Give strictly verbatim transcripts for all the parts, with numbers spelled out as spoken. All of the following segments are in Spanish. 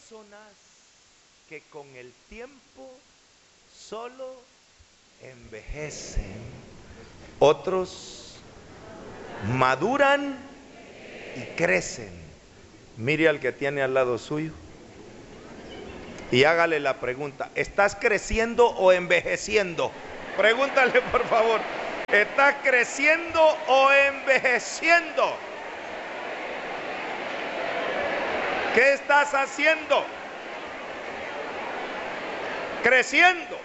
personas que con el tiempo solo envejecen, otros maduran y crecen. Mire al que tiene al lado suyo y hágale la pregunta: ¿estás creciendo o envejeciendo? Pregúntale, por favor: ¿estás creciendo o envejeciendo? ¿Qué estás haciendo? Creciendo.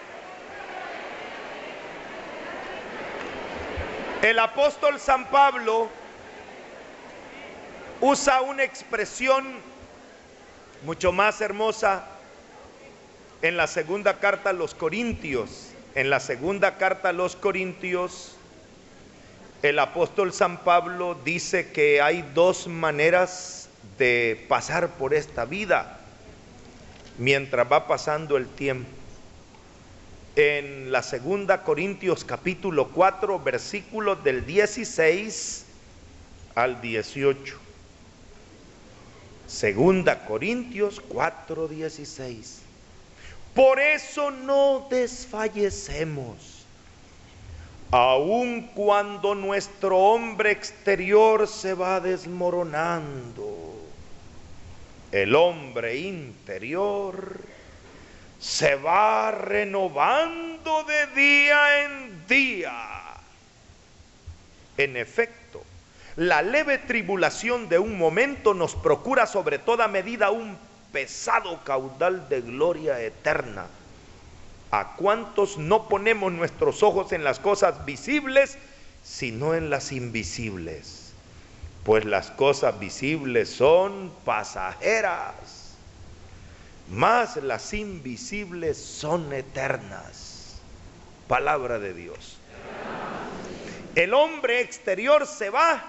El apóstol San Pablo usa una expresión mucho más hermosa en la segunda carta a los Corintios. En la segunda carta a los Corintios, el apóstol San Pablo dice que hay dos maneras de pasar por esta vida mientras va pasando el tiempo. En la segunda Corintios capítulo cuatro, versículos del dieciséis al dieciocho. Segunda Corintios cuatro, dieciséis. Por eso no desfallecemos, aun cuando nuestro hombre exterior se va desmoronando, el hombre interior se va renovando de día en día. En efecto, la leve tribulación de un momento nos procura sobre toda medida un pesado caudal de gloria eterna. ¿A cuántos no ponemos nuestros ojos en las cosas visibles, sino en las invisibles? Pues las cosas visibles son pasajeras, mas las invisibles son eternas. Palabra de Dios. El hombre exterior se va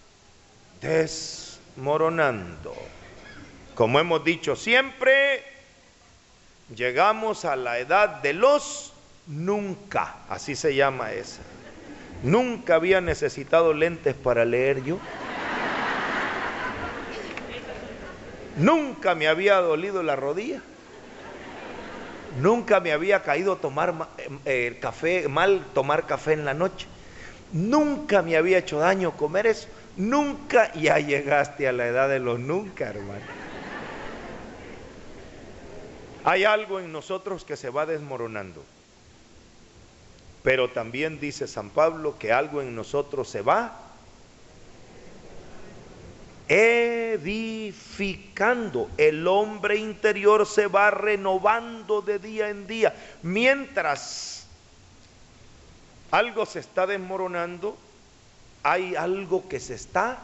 desmoronando. Como hemos dicho siempre, llegamos a la edad de los nunca, así se llama esa. Nunca había necesitado lentes para leer yo. Nunca me había dolido la rodilla. Nunca me había caído tomar eh, café, mal tomar café en la noche. Nunca me había hecho daño comer eso. Nunca. Ya llegaste a la edad de los nunca, hermano. Hay algo en nosotros que se va desmoronando. Pero también dice San Pablo que algo en nosotros se va edificando. El hombre interior se va renovando de día en día. Mientras algo se está desmoronando, hay algo que se está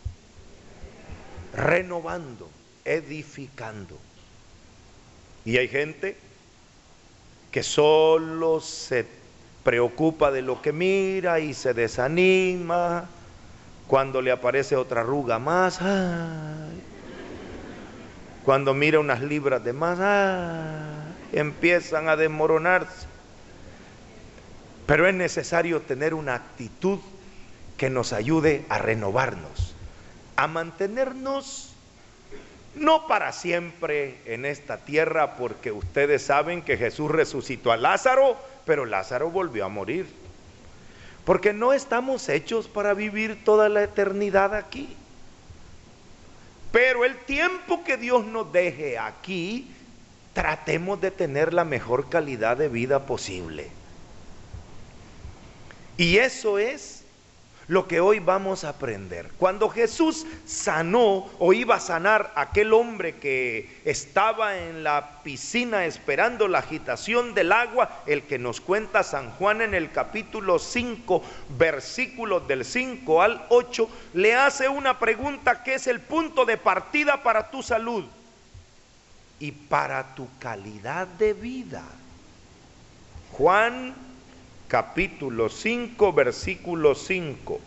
renovando, edificando. Y hay gente que solo se preocupa de lo que mira y se desanima cuando le aparece otra arruga más. Ay. Cuando mira unas libras de más, ay, empiezan a desmoronarse. Pero es necesario tener una actitud que nos ayude a renovarnos, a mantenernos no para siempre en esta tierra, porque ustedes saben que Jesús resucitó a Lázaro, pero Lázaro volvió a morir. Porque no estamos hechos para vivir toda la eternidad aquí. Pero el tiempo que Dios nos deje aquí, tratemos de tener la mejor calidad de vida posible. Y eso es lo que hoy vamos a aprender. Cuando Jesús sanó o iba a sanar a aquel hombre que estaba en la piscina esperando la agitación del agua, el que nos cuenta San Juan en el capítulo cinco, versículos del cinco al ocho, le hace una pregunta que es el punto de partida para tu salud y para tu calidad de vida. Juan capítulo cinco, versículo cinco.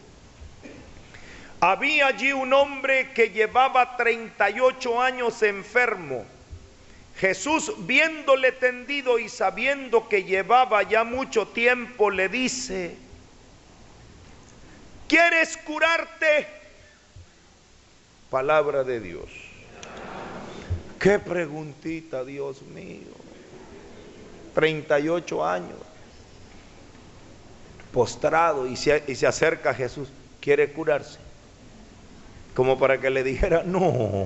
Había allí un hombre que llevaba treinta y ocho años enfermo. Jesús, viéndole tendido y sabiendo que llevaba ya mucho tiempo, le dice: ¿quieres curarte? Palabra de Dios. Qué preguntita, Dios mío. treinta y ocho años, postrado, y se, y se acerca a Jesús. ¿Quiere curarse? Como para que le dijera, no.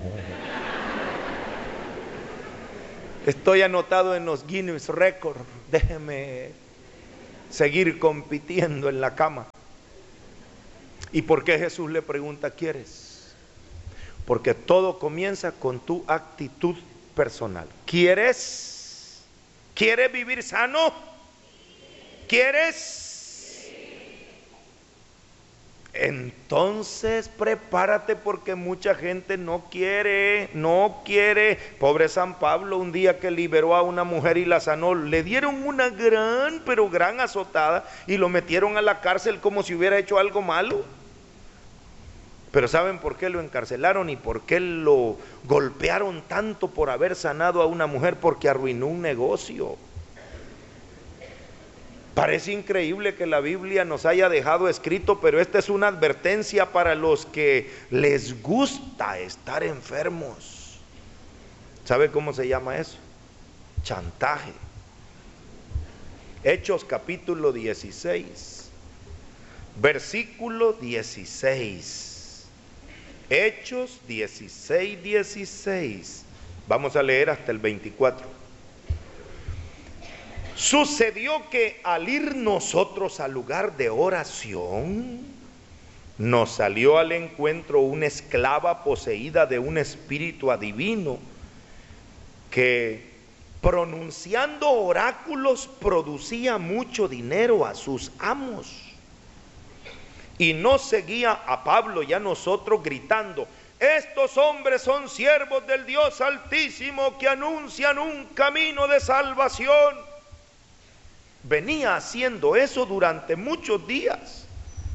Estoy anotado en los Guinness Records, déjeme seguir compitiendo en la cama. ¿Y por qué Jesús le pregunta, ¿quieres? Porque todo comienza con tu actitud personal. ¿Quieres? ¿Quieres vivir sano? ¿Quieres? Entonces prepárate, porque mucha gente no quiere, no quiere. Pobre San Pablo, un día que liberó a una mujer y la sanó, le dieron una gran, pero gran azotada y lo metieron a la cárcel como si hubiera hecho algo malo. Pero ¿saben por qué lo encarcelaron y por qué lo golpearon tanto por haber sanado a una mujer? Porque arruinó un negocio. Parece increíble que la Biblia nos haya dejado escrito, pero esta es una advertencia para los que les gusta estar enfermos. ¿Sabe cómo se llama eso? Chantaje. Hechos capítulo dieciséis, versículo dieciséis. Hechos dieciséis, dieciséis. Vamos a leer hasta el veinticuatro. Sucedió que al ir nosotros al lugar de oración, nos salió al encuentro una esclava poseída de un espíritu adivino, que pronunciando oráculos producía mucho dinero a sus amos. Y nos seguía a Pablo y a nosotros gritando: estos hombres son siervos del Dios Altísimo, que anuncian un camino de salvación. Venía haciendo eso durante muchos días.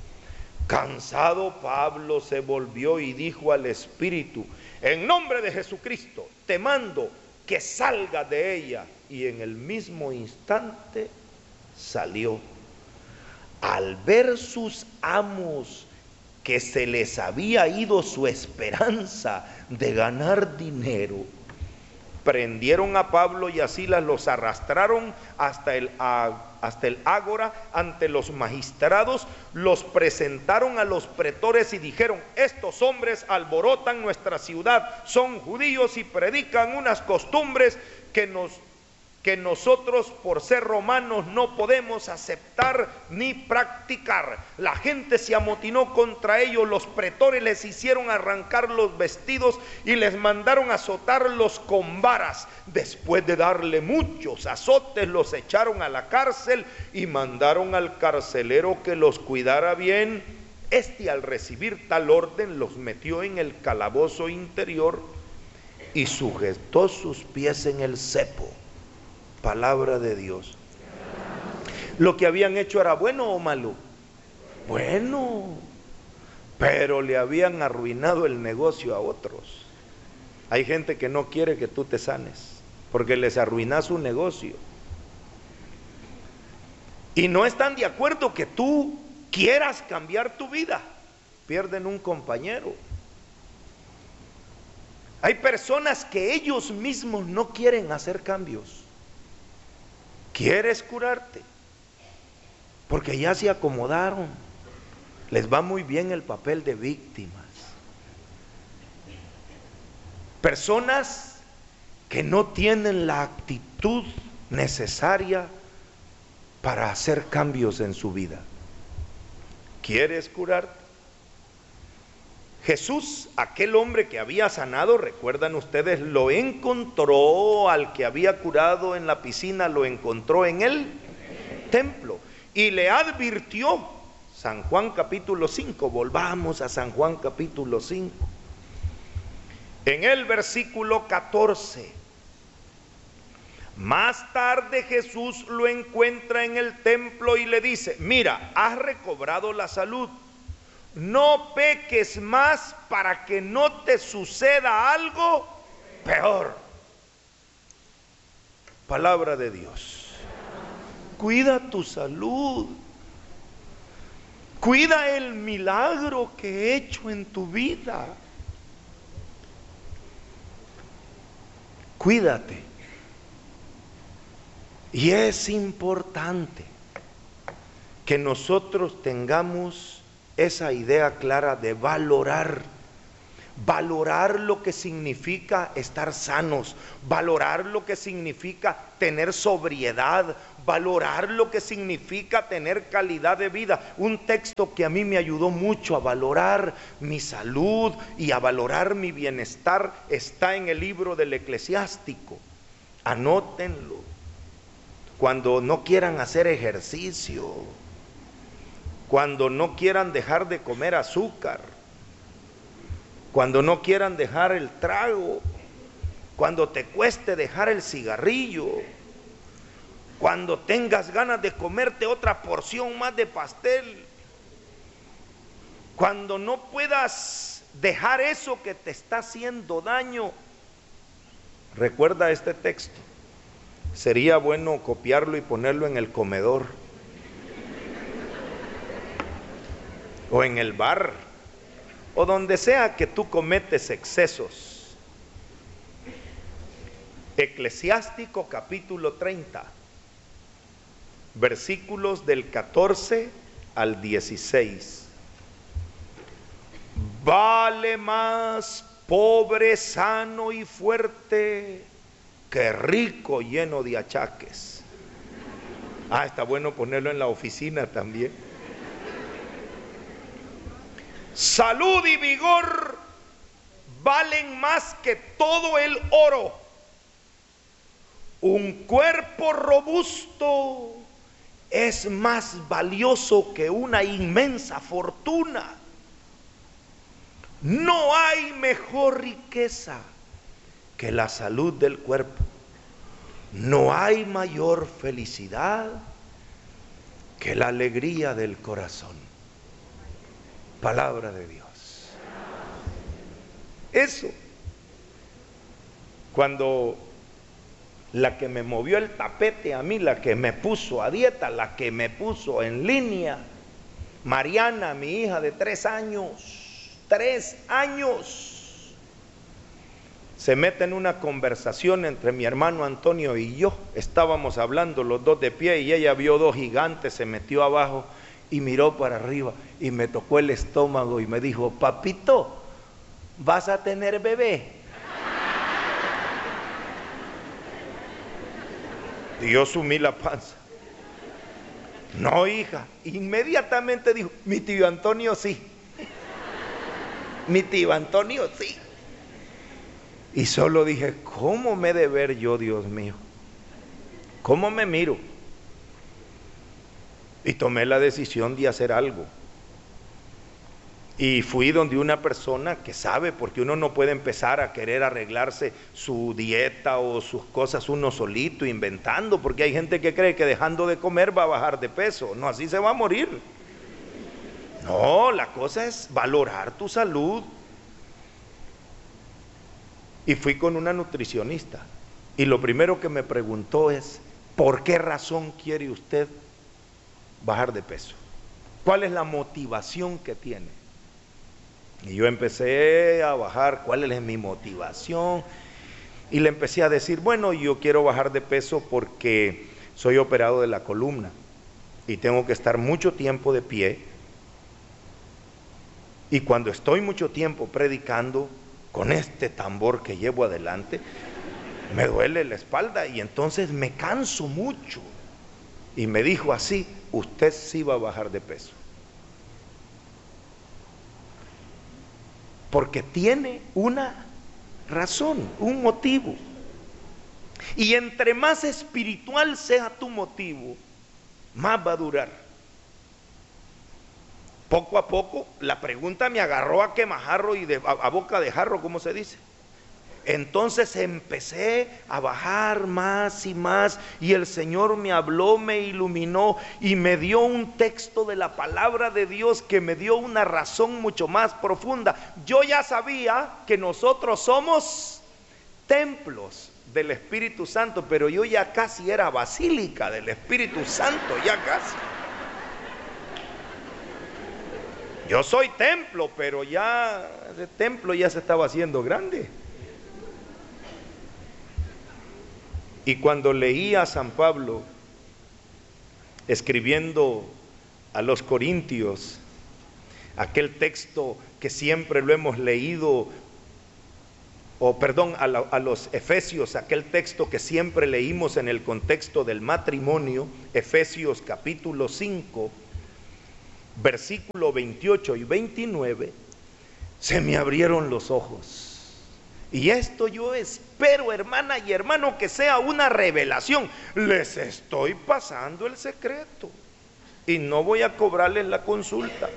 Cansado, Pablo se volvió y dijo al espíritu: en nombre de Jesucristo te mando que salga de ella. Y en el mismo instante salió. Al ver sus amos que se les había ido su esperanza de ganar dinero, prendieron a Pablo y a Silas, los arrastraron hasta el, hasta el ágora ante los magistrados, los presentaron a los pretores y dijeron: estos hombres alborotan nuestra ciudad, son judíos y predican unas costumbres que nos que nosotros, por ser romanos, no podemos aceptar ni practicar. La gente se amotinó contra ellos, los pretores les hicieron arrancar los vestidos y les mandaron azotarlos con varas. Después de darle muchos azotes, los echaron a la cárcel y mandaron al carcelero que los cuidara bien. Este, al recibir tal orden, los metió en el calabozo interior y sujetó sus pies en el cepo. Palabra de Dios. ¿Lo que habían hecho era bueno o malo? Bueno, pero le habían arruinado el negocio a otros. Hay gente que no quiere que tú te sanes porque les arruinas su negocio y no están de acuerdo que tú quieras cambiar tu vida. Pierden un compañero. Hay personas que ellos mismos no quieren hacer cambios. ¿Quieres curarte? Porque ya se acomodaron, les va muy bien el papel de víctimas. Personas que no tienen la actitud necesaria para hacer cambios en su vida. ¿Quieres curarte? Jesús, aquel hombre que había sanado, recuerdan ustedes, lo encontró al que había curado en la piscina, lo encontró en el templo y le advirtió. San Juan capítulo cinco, volvamos a San Juan capítulo cinco. En el versículo catorce, más tarde Jesús lo encuentra en el templo y le dice: mira, has recobrado la salud. No peques más para que no te suceda algo peor. Palabra de Dios. Cuida tu salud. Cuida el milagro que he hecho en tu vida. cuídate. Y es importante que nosotros tengamos esa idea clara de valorar, valorar lo que significa estar sanos, valorar lo que significa tener sobriedad, valorar lo que significa tener calidad de vida. Un texto que a mí me ayudó mucho a valorar mi salud y a valorar mi bienestar está en el libro del Eclesiástico. Anótenlo. Cuando no quieran hacer ejercicio, cuando no quieran dejar de comer azúcar, cuando no quieran dejar el trago, cuando te cueste dejar el cigarrillo, cuando tengas ganas de comerte otra porción más de pastel, cuando no puedas dejar eso que te está haciendo daño, recuerda este texto. Sería bueno copiarlo y ponerlo en el comedor o en el bar o donde sea que tú cometes excesos. Eclesiástico capítulo treinta, versículos del catorce al dieciséis. Vale más pobre, sano y fuerte que rico lleno de achaques. Ah, está bueno ponerlo en la oficina también. Salud y vigor valen más que todo el oro. Un cuerpo robusto es más valioso que una inmensa fortuna. No hay mejor riqueza que la salud del cuerpo. No hay mayor felicidad que la alegría del corazón. Palabra de Dios. Eso, cuando la que me movió el tapete a mí, la que me puso a dieta, la que me puso en línea, Mariana, mi hija de tres años, tres años, se mete en una conversación entre mi hermano Antonio y yo. Estábamos hablando los dos de pie y ella vio dos gigantes, se metió abajo y miró para arriba y me tocó el estómago y me dijo: papito, ¿vas a tener bebé? Y yo sumí la panza. No, hija. Inmediatamente dijo: mi tío Antonio sí. Mi tío Antonio sí. Y solo dije: ¿cómo me he de ver yo, Dios mío? ¿Cómo me miro? Y tomé la decisión de hacer algo. Y fui donde una persona que sabe, porque uno no puede empezar a querer arreglarse su dieta o sus cosas uno solito, inventando, porque hay gente que cree que dejando de comer va a bajar de peso. No, así se va a morir. No, la cosa es valorar tu salud. Y fui con una nutricionista. Y lo primero que me preguntó es: ¿por qué razón quiere usted bajar de peso? ¿Cuál es la motivación que tiene? Y yo empecé a bajar, ¿cuál es mi motivación? Y le empecé a decir: bueno, yo quiero bajar de peso porque soy operado de la columna y tengo que estar mucho tiempo de pie. Y cuando estoy mucho tiempo predicando con este tambor que llevo adelante, me duele la espalda y entonces me canso mucho. Y me dijo así: usted sí va a bajar de peso. Porque tiene una razón, un motivo. Y entre más espiritual sea tu motivo, más va a durar. Poco a poco la pregunta me agarró a quemajarro y de, a, a boca de jarro, ¿cómo se dice? Entonces empecé a bajar más y más, y el Señor me habló, me iluminó y me dio un texto de la palabra de Dios que me dio una razón mucho más profunda. Yo ya sabía que nosotros somos templos del Espíritu Santo, pero yo ya casi era basílica del Espíritu Santo, ya casi. Yo soy templo, pero ya ese templo ya se estaba haciendo grande. Y cuando leía a San Pablo escribiendo a los Corintios, aquel texto que siempre lo hemos leído, o perdón, a, la, a los Efesios, aquel texto que siempre leímos en el contexto del matrimonio, Efesios capítulo cinco, versículo veintiocho y veintinueve, se me abrieron los ojos. Y esto yo espero, hermana y hermano, que sea una revelación. Les estoy pasando el secreto y no voy a cobrarles la consulta.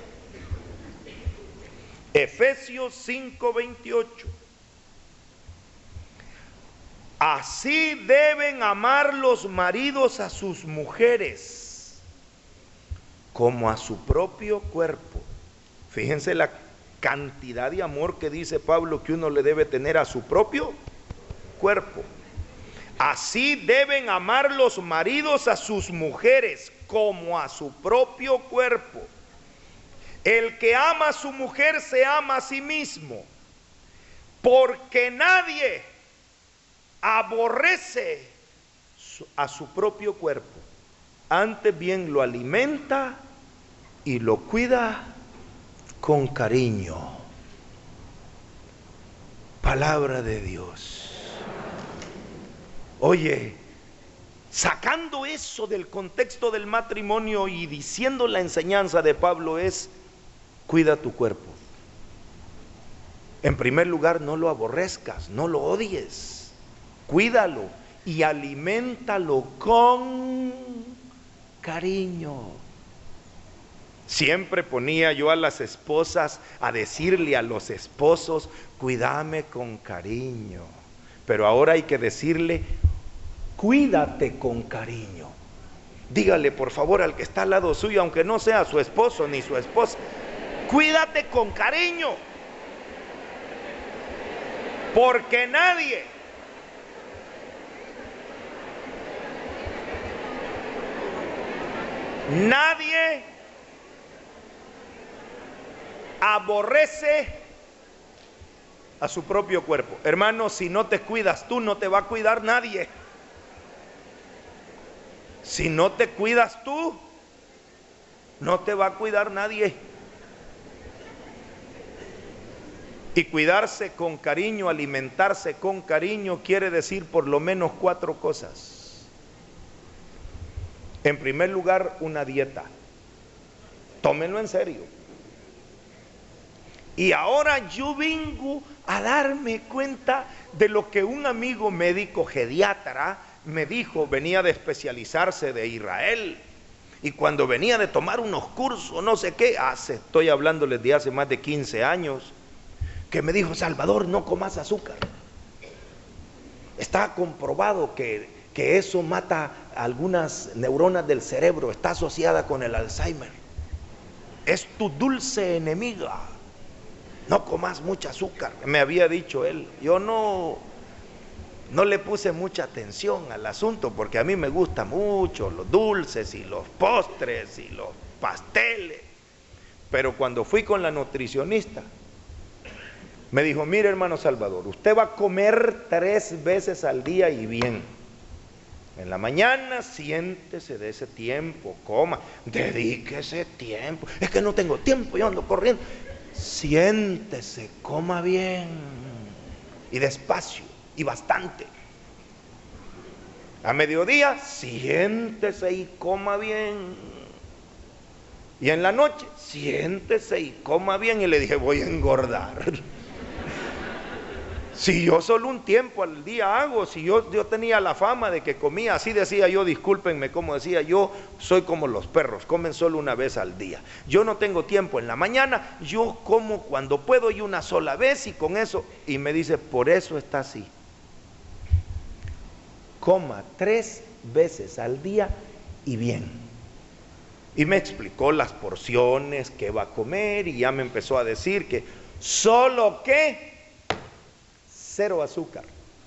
Efesios cinco veintiocho. Así deben amar los maridos a sus mujeres como a su propio cuerpo. Fíjense la cantidad de amor que dice Pablo que uno le debe tener a su propio cuerpo. Así deben amar los maridos a sus mujeres como a su propio cuerpo. El que ama a su mujer se ama a sí mismo, porque nadie aborrece a su propio cuerpo, antes bien lo alimenta y lo cuida con cariño. Palabra de Dios. Oye, sacando eso del contexto del matrimonio y diciendo la enseñanza de Pablo es: cuida tu cuerpo. En primer lugar, no lo aborrezcas, no lo odies, cuídalo y aliméntalo con cariño. Siempre ponía yo a las esposas a decirle a los esposos: cuídame con cariño. Pero ahora hay que decirle: cuídate con cariño. Dígale por favor al que está al lado suyo, aunque no sea su esposo ni su esposa: cuídate con cariño. Porque nadie Nadie aborrece a su propio cuerpo. Hermano, si no te cuidas tú, no te va a cuidar nadie. Si no te cuidas tú, no te va a cuidar nadie. Y cuidarse con cariño, alimentarse con cariño, quiere decir por lo menos cuatro cosas. En primer lugar, una dieta. Tómenlo en serio. Y ahora yo vengo a darme cuenta de lo que un amigo médico geriatra me dijo. Venía de especializarse de Israel, y cuando venía de tomar unos cursos, no sé qué, hace, estoy hablándoles de hace más de quince años, que me dijo: Salvador, no comas azúcar. Está comprobado que, que eso mata algunas neuronas del cerebro, está asociada con el Alzheimer. Es tu dulce enemiga. No comas mucha azúcar, me había dicho él. Yo no, no le puse mucha atención al asunto, porque a mí me gustan mucho los dulces y los postres y los pasteles. Pero cuando fui con la nutricionista, me dijo: mire, hermano Salvador, usted va a comer tres veces al día y bien. En la mañana siéntese de ese tiempo, coma, dedíquese tiempo. Es que no tengo tiempo, yo ando corriendo. Siéntese, coma bien y despacio y bastante. A mediodía siéntese y coma bien. Y en la noche siéntese y coma bien. Y le dije: voy a engordar. Si yo solo un tiempo al día hago, si yo, yo tenía la fama de que comía, así decía yo, discúlpenme como decía yo, soy como los perros, comen solo una vez al día. Yo no tengo tiempo en la mañana, yo como cuando puedo y una sola vez, y con eso, y me dice: por eso está así. Coma tres veces al día y bien. Y me explicó las porciones que va a comer, y ya me empezó a decir que solo que cero azúcar,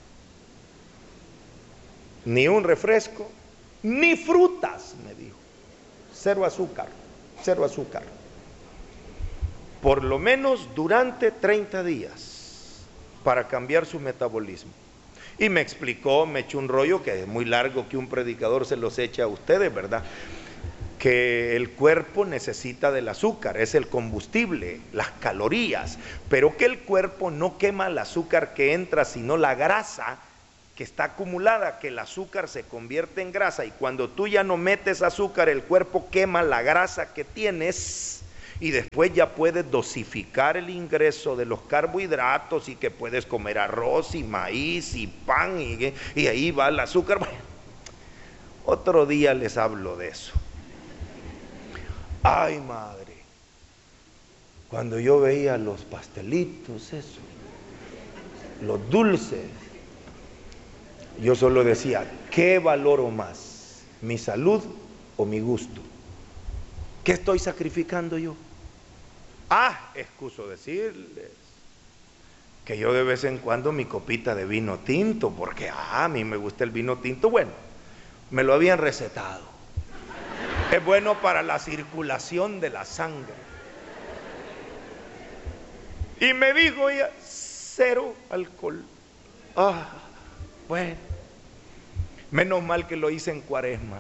ni un refresco, ni frutas, me dijo. Cero azúcar, cero azúcar. Por lo menos durante treinta días, para cambiar su metabolismo. Y me explicó, me echó un rollo que es muy largo que un predicador se los echa a ustedes, ¿verdad? Que el cuerpo necesita del azúcar, es el combustible, las calorías, pero que el cuerpo no quema el azúcar que entra, sino la grasa que está acumulada, que el azúcar se convierte en grasa, y cuando tú ya no metes azúcar, el cuerpo quema la grasa que tienes, y después ya puedes dosificar el ingreso de los carbohidratos, y que puedes comer arroz y maíz y pan, y, y ahí va el azúcar. Bueno, otro día les hablo de eso. Ay, madre, cuando yo veía los pastelitos, eso, los dulces, yo solo decía, ¿qué valoro más? ¿Mi salud o mi gusto? ¿Qué estoy sacrificando yo? Ah, excuso decirles que yo de vez en cuando mi copita de vino tinto, porque ah, a mí me gusta el vino tinto, bueno, me lo habían recetado. Es bueno para la circulación de la sangre. Y me dijo ella, cero alcohol. Ah, bueno, menos mal que lo hice en Cuaresma.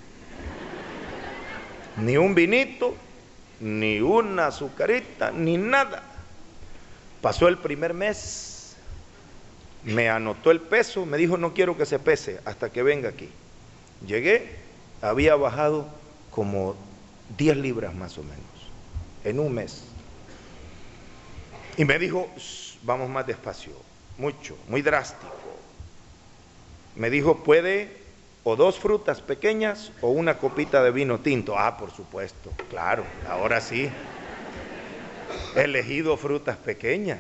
Ni un vinito, ni una azucarita, ni nada. Pasó el primer mes, me anotó el peso, me dijo no quiero que se pese hasta que venga aquí. Llegué, había bajado como diez libras más o menos, en un mes. Y me dijo, vamos más despacio, mucho, muy drástico. Me dijo, puede o dos frutas pequeñas o una copita de vino tinto. Ah, por supuesto, claro, ahora sí. He elegido frutas pequeñas.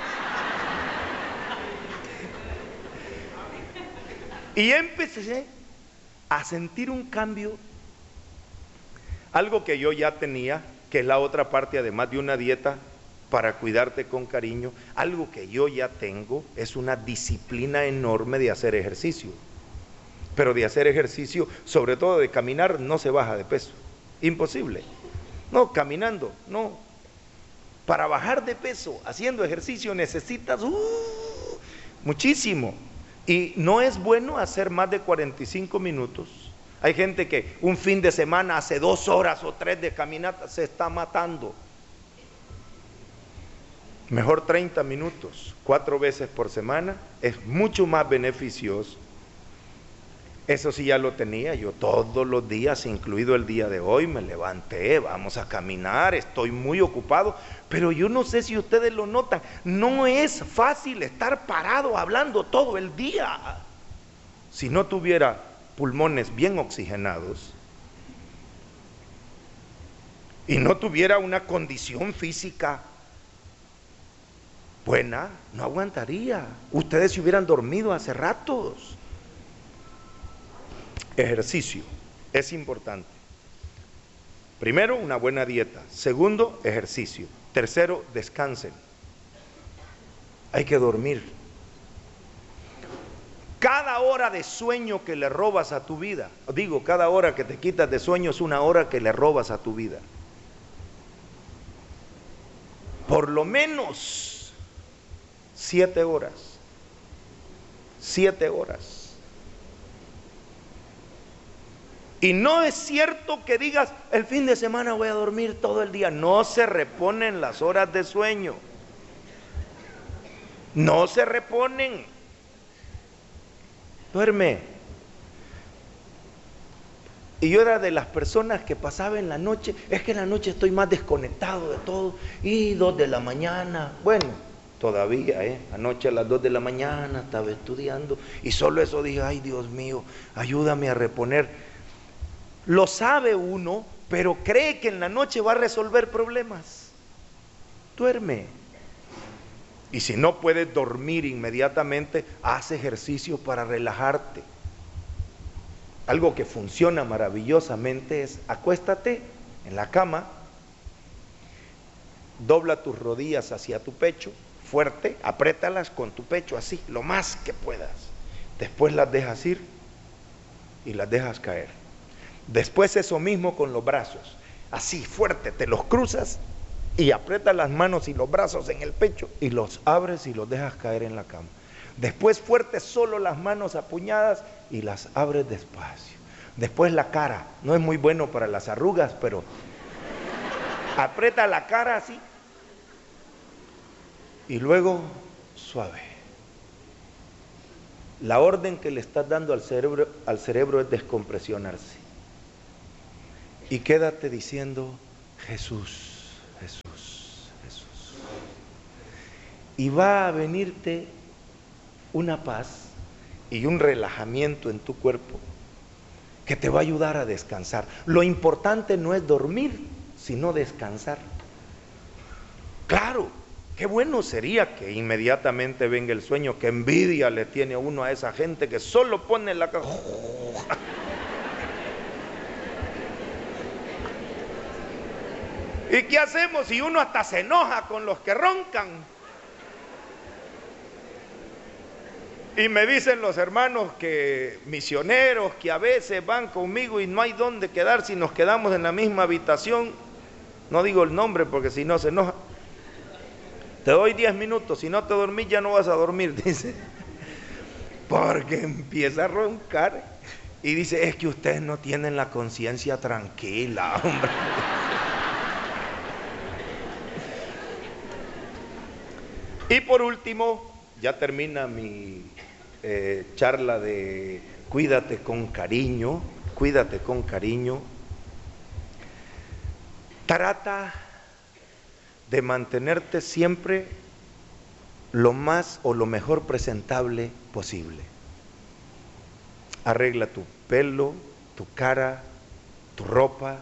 Y empecé a sentir un cambio, algo que yo ya tenía, que es la otra parte, además de una dieta para cuidarte con cariño, algo que yo ya tengo es una disciplina enorme de hacer ejercicio. Pero de hacer ejercicio, sobre todo de caminar, no se baja de peso. Imposible. No, caminando, no. Para bajar de peso, haciendo ejercicio, necesitas uh, muchísimo. Y no es bueno hacer más de cuarenta y cinco minutos. Hay gente que un fin de semana hace dos horas o tres de caminata, se está matando. Mejor treinta minutos, cuatro veces por semana, es mucho más beneficioso. Eso sí ya lo tenía, yo todos los días, incluido el día de hoy, me levanté, vamos a caminar, estoy muy ocupado, pero yo no sé si ustedes lo notan, no es fácil estar parado hablando todo el día. Si no tuviera pulmones bien oxigenados y no tuviera una condición física buena, no aguantaría. Ustedes se hubieran dormido hace ratos. Ejercicio es importante. Primero, una buena dieta. Segundo, ejercicio. Tercero, descansen. Hay que dormir. Cada hora de sueño que le robas a tu vida, digo, cada hora que te quitas de sueño es una hora que le robas a tu vida. Por lo menos siete horas. Siete horas. Y no es cierto que digas, el fin de semana voy a dormir todo el día. No se reponen las horas de sueño. No se reponen. Duerme. Y yo era de las personas que pasaba en la noche, es que en la noche estoy más desconectado de todo. Y dos de la mañana, bueno, todavía, ¿eh? Anoche a las dos de la mañana estaba estudiando. Y solo eso dije, ay Dios mío, ayúdame a reponer. Lo sabe uno, pero cree que en la noche va a resolver problemas. Duerme. Y si no puedes dormir inmediatamente, haz ejercicio para relajarte. Algo que funciona maravillosamente es, acuéstate en la cama, dobla tus rodillas hacia tu pecho, fuerte, apriétalas con tu pecho así, lo más que puedas. Después las dejas ir y las dejas caer. Después eso mismo con los brazos, así fuerte, te los cruzas y aprietas las manos y los brazos en el pecho y los abres y los dejas caer en la cama. Después fuerte, solo las manos apuñadas y las abres despacio. Después la cara, no es muy bueno para las arrugas, pero aprieta la cara así. Y luego suave. La orden que le estás dando al cerebro, al cerebro es descompresionarse. Y quédate diciendo, Jesús, Jesús, Jesús. Y va a venirte una paz y un relajamiento en tu cuerpo que te va a ayudar a descansar. Lo importante no es dormir, sino descansar. Claro, qué bueno sería que inmediatamente venga el sueño. Qué envidia le tiene uno a esa gente que solo pone la caja. ¿Y qué hacemos si uno hasta se enoja con los que roncan? Y me dicen los hermanos que misioneros que a veces van conmigo y no hay dónde quedar si nos quedamos en la misma habitación. No digo el nombre porque si no se enoja. Te doy diez minutos, si no te dormís ya no vas a dormir, dice. Porque empieza a roncar y dice, es que ustedes no tienen la conciencia tranquila, hombre. Y por último, ya termina mi eh, charla de cuídate con cariño, cuídate con cariño. Trata de mantenerte siempre lo más o lo mejor presentable posible. Arregla tu pelo, tu cara, tu ropa.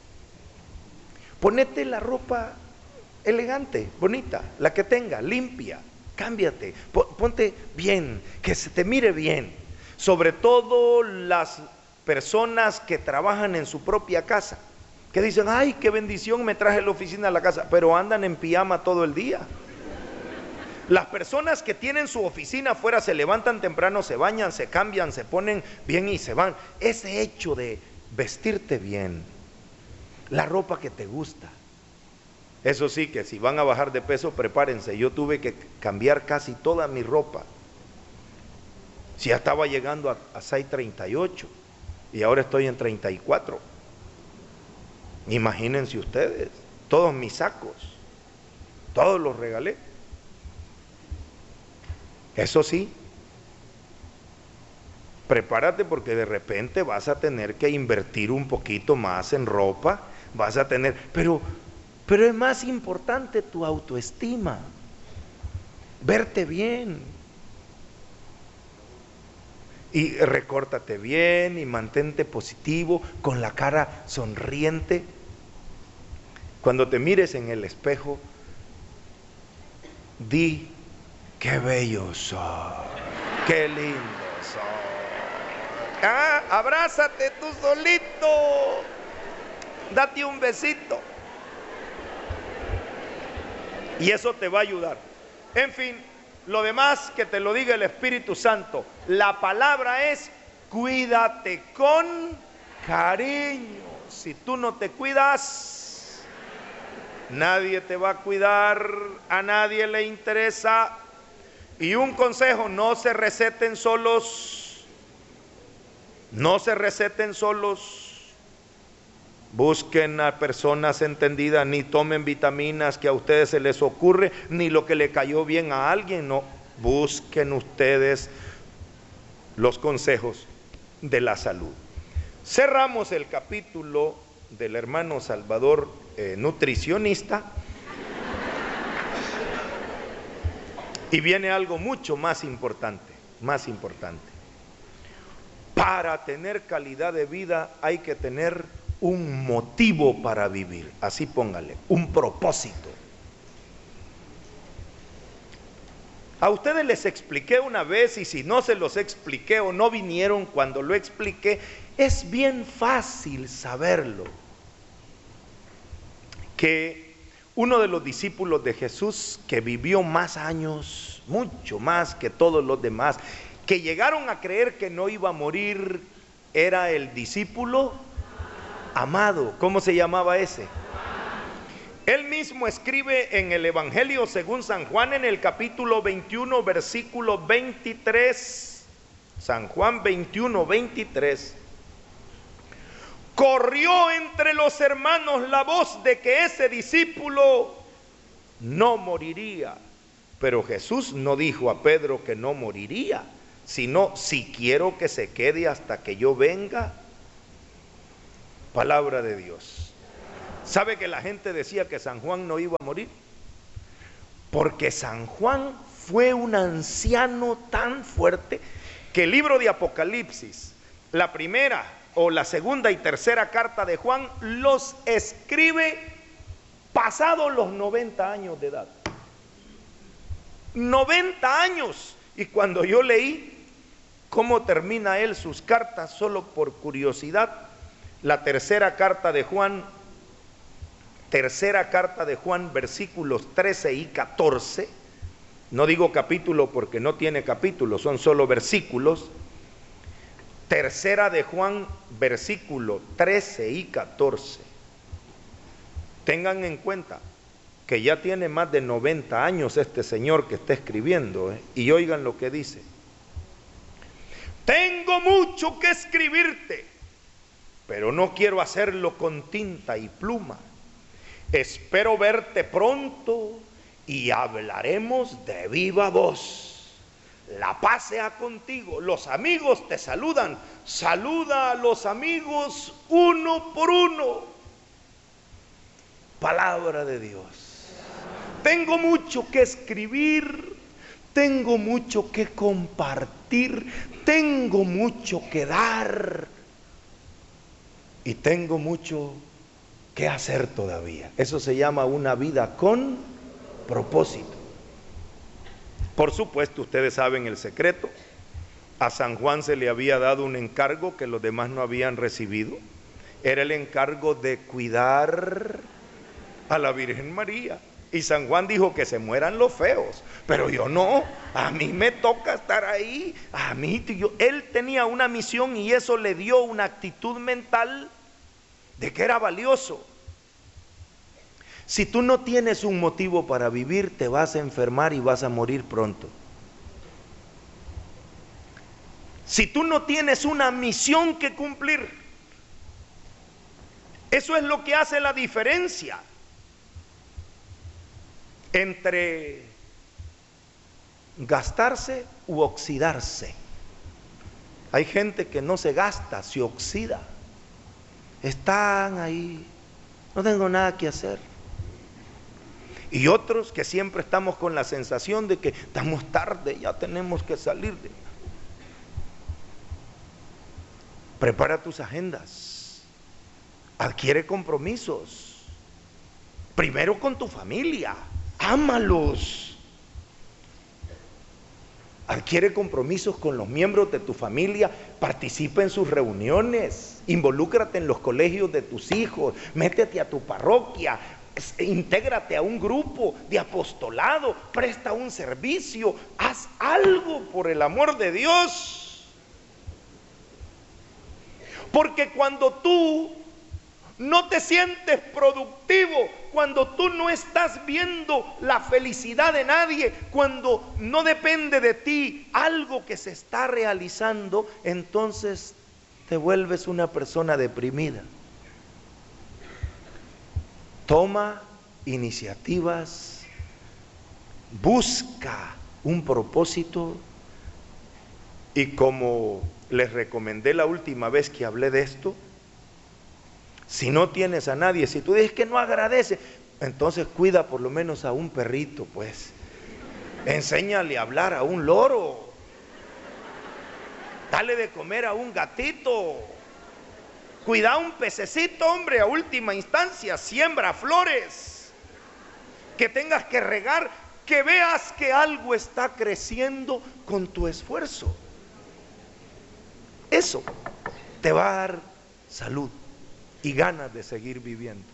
Ponete la ropa elegante, bonita, la que tenga, limpia, cámbiate, ponte bien, que se te mire bien. Sobre todo las personas que trabajan en su propia casa, que dicen, ay, qué bendición, me traje la oficina a la casa, pero andan en pijama todo el día. Las personas que tienen su oficina afuera se levantan temprano, se bañan, se cambian, se ponen bien y se van. Ese hecho de vestirte bien, la ropa que te gusta. Eso sí, que si van a bajar de peso, prepárense. Yo tuve que cambiar casi toda mi ropa. Si ya estaba llegando a, a seis treinta y ocho y ahora estoy en treinta y cuatro. Imagínense ustedes, todos mis sacos, todos los regalé. Eso sí, prepárate porque de repente vas a tener que invertir un poquito más en ropa, vas a tener, pero, pero es más importante tu autoestima, verte bien. Y recórtate bien y mantente positivo, con la cara sonriente. Cuando te mires en el espejo, di, qué bello soy, qué lindo soy. Ah, abrázate tú solito, date un besito. Y eso te va a ayudar. En fin, lo demás que te lo diga el Espíritu Santo. La palabra es, cuídate con cariño. Si tú no te cuidas, nadie te va a cuidar, a nadie le interesa. Y un consejo, no se receten solos, no se receten solos. Busquen a personas entendidas, ni tomen vitaminas que a ustedes se les ocurre, ni lo que le cayó bien a alguien, no. Busquen ustedes los consejos de la salud. Cerramos el capítulo del hermano Salvador, eh, nutricionista, y viene algo mucho más importante, más importante. Para tener calidad de vida hay que tener un motivo para vivir, así póngale, un propósito. A ustedes les expliqué una vez, y si no se los expliqué o no vinieron cuando lo expliqué, es bien fácil saberlo, que uno de los discípulos de Jesús que vivió más años, mucho más que todos los demás, que llegaron a creer que no iba a morir, era el discípulo amado. ¿Cómo se llamaba ese? Él mismo escribe en el Evangelio según San Juan en el capítulo veintiuno, versículo veintitrés. San Juan veintiuno, veintitrés. Corrió entre los hermanos la voz de que ese discípulo no moriría. Pero Jesús no dijo a Pedro que no moriría, sino si quiero que se quede hasta que yo venga. Palabra de Dios. ¿Sabe que la gente decía que San Juan no iba a morir? Porque San Juan fue un anciano tan fuerte que el libro de Apocalipsis, la primera o la segunda y tercera carta de Juan, los escribe pasados los noventa años de edad. noventa años. Y cuando yo leí cómo termina él sus cartas, solo por curiosidad, la tercera carta de Juan, tercera carta de Juan, versículos trece y catorce, no digo capítulo porque no tiene capítulo, son solo versículos. Tercera de Juan, versículo trece y catorce. Tengan en cuenta que ya tiene más de noventa años este señor que está escribiendo, ¿eh? Y oigan lo que dice: tengo mucho que escribirte, pero no quiero hacerlo con tinta y pluma. Espero verte pronto y hablaremos de viva voz. La paz sea contigo. Los amigos te saludan. Saluda a los amigos uno por uno. Palabra de Dios. Tengo mucho que escribir, tengo mucho que compartir, tengo mucho que dar y tengo mucho que hacer todavía. Eso se llama una vida con propósito. Por supuesto, ustedes saben el secreto. A San Juan se le había dado un encargo que los demás no habían recibido. Era el encargo de cuidar a la Virgen María. Y San Juan dijo que se mueran los feos, pero yo no, a mí me toca estar ahí. A mí, yo, él tenía una misión y eso le dio una actitud mental de que era valioso. Si tú no tienes un motivo para vivir, te vas a enfermar y vas a morir pronto. Si tú no tienes una misión que cumplir, eso es lo que hace la diferencia entre gastarse u oxidarse. Hay gente que no se gasta, se oxida. Están ahí, no tengo nada que hacer. Y otros que siempre estamos con la sensación de que estamos tarde, ya tenemos que salir de... Prepara tus agendas, adquiere compromisos, primero con tu familia, ámalos, adquiere compromisos con los miembros de tu familia, participa en sus reuniones, involúcrate en los colegios de tus hijos, métete a tu parroquia, intégrate a un grupo de apostolado, presta un servicio, haz algo por el amor de Dios. Porque cuando tú no te sientes productivo, cuando tú no estás viendo la felicidad de nadie, cuando no depende de ti algo que se está realizando, entonces te vuelves una persona deprimida. Toma iniciativas, busca un propósito y como les recomendé la última vez que hablé de esto, si no tienes a nadie, si tú dices que no agradece, entonces cuida por lo menos a un perrito, pues. Enséñale a hablar a un loro. Dale de comer a un gatito. Cuida a un pececito, hombre, a última instancia. Siembra flores que tengas que regar, que veas que algo está creciendo con tu esfuerzo. Eso te va a dar salud y ganas de seguir viviendo.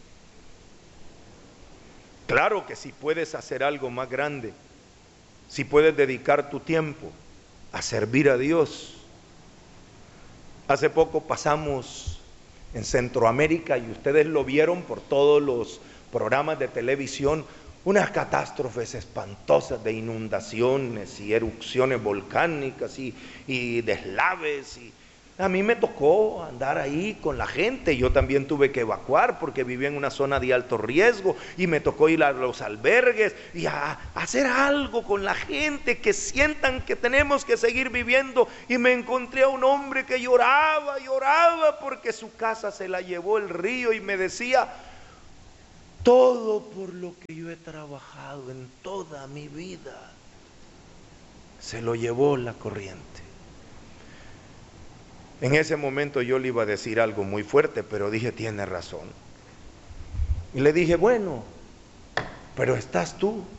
Claro que si puedes hacer algo más grande, si puedes dedicar tu tiempo a servir a Dios. Hace poco pasamos en Centroamérica y ustedes lo vieron por todos los, programas de televisión unas catástrofes espantosas de inundaciones y erupciones volcánicas y, y deslaves. Y a mí me tocó andar ahí con la gente. Yo también tuve que evacuar porque vivía en una zona de alto riesgo y me tocó ir a los albergues y a, a hacer algo con la gente, que sientan que tenemos que seguir viviendo. Y me encontré a un hombre que lloraba, lloraba porque su casa se la llevó el río, y me decía: todo por lo que yo he trabajado en toda mi vida se lo llevó la corriente. En ese momento yo le iba a decir algo muy fuerte, pero dije: tiene razón. Y le dije: bueno, pero estás tú.